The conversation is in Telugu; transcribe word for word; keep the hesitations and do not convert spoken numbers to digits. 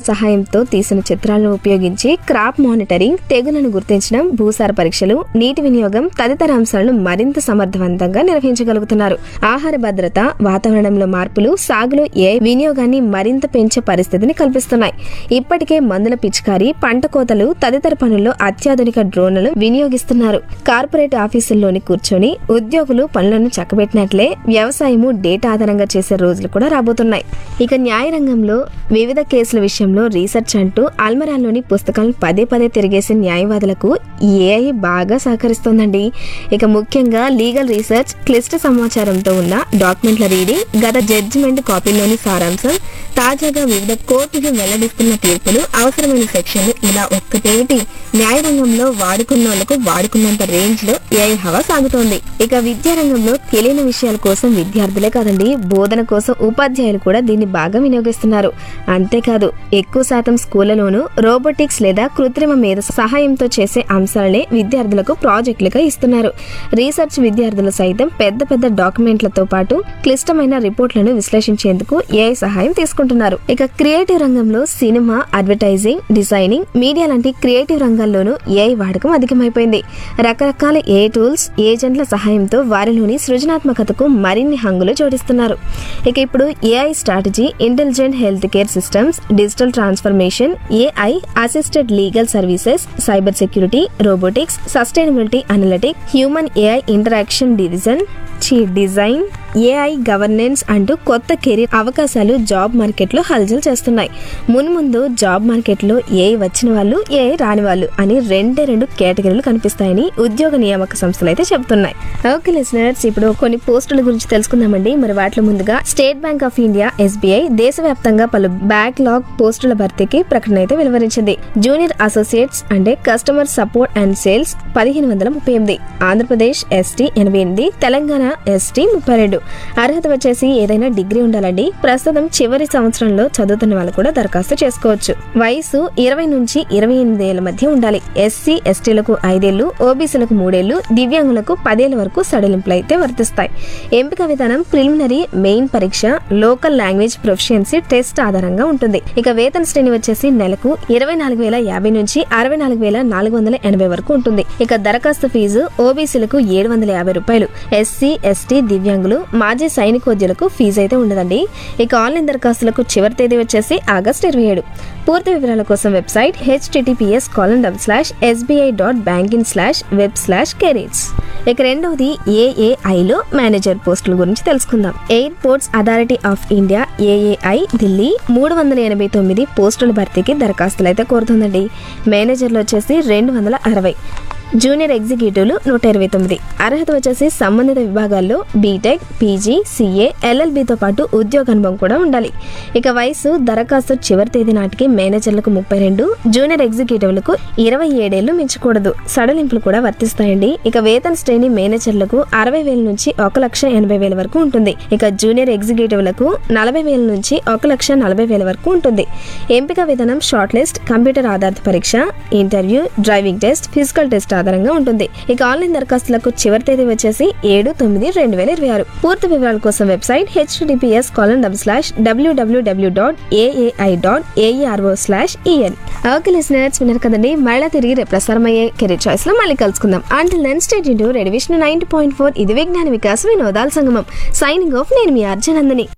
సహాయంతో తీసిన చిత్రాలను ఉపయోగించి క్రాప్ మానిటరింగ్, తెగులను గుర్తించడం, భూసార పరీక్షలు, నీటి వినియోగం తదితర అంశాలను మరింత సమర్థవంతంగా నిర్వహించగలుగుతున్నారు. ఆహార భద్రత, వాతావరణంలో మార్పులు సాగులో ఏ వినియోగాన్ని మరింత పెంచే పరిస్థితిని కల్పిస్తున్నాయి. ఇప్పటికే మందుల పిచికారీ, పంట కోతలు తదితర పనుల్లో అత్యాధునిక డ్రోన్లను వినియోగిస్తున్నారు. కార్పొరేట్ ఆఫీసుల్లోని కూర్చొని ఉద్యోగులు పనులను చక్కబెట్టినట్లే వ్యవసాయము డేటా ఆధారంగా చేసే రోజులు కూడా రాబోతున్నాయి. ఇక న్యాయ రంగంలో వివిధ కేసుల విషయంలో రీసెర్చ్ అంటూ అల్మరాల్లోని పుస్తకాలను పదే పదే తిరిగేసే న్యాయవాదులకు ఏఐ బాగా సహకరిస్తోందండి. ఇక ముఖ్యంగా లీగల్ రీసెర్చ్, క్లిష్ట సమాచారంతో ఉన్న డాక్యుమెంట్ల రీడింగ్, గత జడ్జిమెంట్ కాపీలోని సారాంశం, తాజాగా వివిధ కోర్టులు వెల్లడిస్తున్న తీర్పులు, అవసరమైన సెక్షన్లు, ఇలా ఒక్కటేమిటి న్యాయరంగంలో వాడుకున్న వాళ్లకు వాడుకున్నంత రేంజ్ లో ఏఐ హవా సాగుతోంది. ఇక విద్యారంగంలో తెలియని విషయాల కోసం విద్యార్థులే కాదండి, బోధన కోసం ఉపాధ్యాయులు కూడా దీన్ని బాగా వినియోగిస్తున్నారు. అంతేకాదు ఎక్కువ శాతం స్కూళ్లలోనూ రోబోటిక్స్ లేదా కృత్రిమ మేధ సహాయంతో చేసే అంశాలనే విద్యార్థులకు ప్రాజెక్టులుగా ఇస్తున్నారు. రీసెర్చ్ విద్యార్థులు సైతం పెద్ద పెద్ద డాక్యుమెంట్లతో పాటు క్లిష్టమైన రిపోర్ట్లను విశ్లేషించేందుకు ఏఐ సహాయం తీసుకుంటున్నారు. ఇక క్రియేటివ్ రంగంలో సినిమా, అడ్వర్టైజింగ్, డిజైనింగ్, మీడియా లాంటి క్రియేటివ్ రంగాల్లోనూ ఏఐ వాడకం అధికమైపోయింది. రకరకాల ఏ టూల్స్, ఏజెంట్ల సహాయంతో వారిలోని సృజనాత్మకతకు మరిన్ని హంగులు జోడిస్తున్నారు. ఇక ఇప్పుడు AI strategy, intelligent health care systems, digital transformation, AI assisted legal services, cyber security, robotics, sustainability analytic, human AI interaction design design AI governance అంటూ కొత్త కెరీర్ అవకాశాలు జాబ్ మార్కెట్ లో హల్చల్ చేస్తున్నాయి. మున్ముందు జాబ్ మార్కెట్ లో ఏఐ వచ్చిన వాళ్ళు, ఏఐ రాని వాళ్ళు అని రెండే రెండు కేటగిరీలు కనిపిస్తాయని ఉద్యోగ నియామక సంస్థలు అయితే చెబుతున్నాయి. ఓకే లిసనర్స్, ఇప్పుడు కొన్ని పోస్టుల గురించి తెలుసుకుందామండి. మరి వాటిలో ముందుగా state bank of India SBI దేశవ్యాప్తంగా పలు బ్యాక్ లాగ్ పోస్టుల భర్తీకి ప్రకటన అయితే వెలువరించింది. జూనియర్ అసోసియేట్స్ అంటే కస్టమర్ సపోర్ట్ అండ్ సేల్స్ పదిహేను వందల ముప్పై ఎనిమిది, ఆంధ్రప్రదేశ్ ఎస్టీ ఎనభై ఎనిమిది, తెలంగాణ ఎస్టీ ముప్పై రెండు. అర్హత వచ్చేసి ఏదైనా డిగ్రీ ఉండాలండి. ప్రస్తుతం చివరి సంవత్సరంలో చదువుతున్న వాళ్ళు కూడా దరఖాస్తు చేసుకోవచ్చు. వయసు ఇరవై నుంచి ఇరవై ఎనిమిది ఏళ్ల మధ్య ఉండాలి. ఎస్సీ ఎస్టీలకు ఐదేళ్లు, ఓబీసీలకు మూడేళ్లు, దివ్యాంగులకు పదేళ్ల వరకు సడలింపులు అయితే వర్తిస్తాయి. ఎంపిక విధానం ప్రిలిమినరీ మెయిన్ పరీక్ష, లోకల్ లాంగ్వేజ్ ప్రొఫిషియన్సీ టెస్ట్ ఆధారంగా ఉంటుంది. ఇక వేతన శ్రేణి వచ్చేసి నెలకు ఇరవై నాలుగు వేల యాభై నుంచి అరవై నాలుగు వేల నాలుగు వందల ఎనభై వరకు ఉంటుంది. ఇక దరఖాస్తు ఫీజు ఓబీసీలకు ఏడు వందల యాభై రూపాయలు, ఎస్సీ ఎస్టీ దివ్యాంగులు, మాజీ సైనికోద్యులకు ఫీజు అయితే ఉండదండి. ఇక ఆన్లైన్ దరఖాస్తులకు చివరి తేదీ వచ్చేసి ఆగస్టు ఇరవై ఏడు. పూర్తి వివరాల కోసం website HTTPS colon double slash SBI dot banking slash web slash careers. ఇక రెండవది ఏఏఐలో మేనేజర్ పోస్టుల గురించి తెలుసుకుందాం. Airports authority of India AAI Delhi మూడు వందల ఎనభై తొమ్మిది పోస్టుల భర్తీకి దరఖాస్తులు అయితే కోరుతుందండి. మేనేజర్లు వచ్చేసి రెండు వందల అరవై, జూనియర్ ఎగ్జిక్యూటివ్లు నూట ఇరవై తొమ్మిది. అర్హత వచ్చేసి సంబంధిత విభాగాల్లో బీటెక్, పీజీ, సీఏ, ఎల్ఎల్బితో పాటు ఉద్యోగ అనుభవం కూడా ఉండాలి. ఇక వయసు దరఖాస్తు చివరి తేదీ నాటికి మేనేజర్లకు ముప్పై రెండు, జూనియర్ ఎగ్జిక్యూటివ్లకు ఇరవై ఏడేళ్లు మించకూడదు. సడలింపులు కూడా వర్తిస్తాయండి. ఇక వేతన శ్రేణి మేనేజర్లకు అరవై వేల నుంచి ఒక లక్ష ఎనభై వేల వరకు ఉంటుంది. ఇక జూనియర్ ఎగ్జిక్యూటివ్లకు నలభై వేల నుంచి ఒక లక్ష నలభై వేల వరకు ఉంటుంది. ఎంపిక విధానం షార్ట్ లిస్ట్, కంప్యూటర్ ఆధారిత పరీక్ష, interview, driving test, physical test ఆధారంగా ఉంటుంది. ఇక ఆన్లైన్ దరఖాస్తులకు చివరి తేదీ వచ్చేసి ఏడు తొమ్మిది రెండు వేల ఇరవై ఆరు. పూర్తి వివరాల కోసం website HTTPS colon double slash డబ్ల్యూడబ్ల్యూడబ్ల్యూ dot AAI dot AERO slash EN. Okay listeners, విన్నారు కదండి. మళ్ళీ తిరిగి రేపు ప్రసారమయ్యే కెరీర్ చాయిస్ లో మళ్ళీ కలుసుకుందాం. Until then stay tuned to radio Vishnu ninety point four. ఇది విజ్ఞాన వికాస్ వినోదాల సంగమం. Signing off. నేను మీ అర్జునందని.